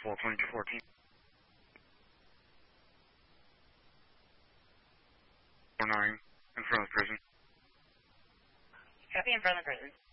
full 2214. 49 in front of the prison. Copy, in front of the prison.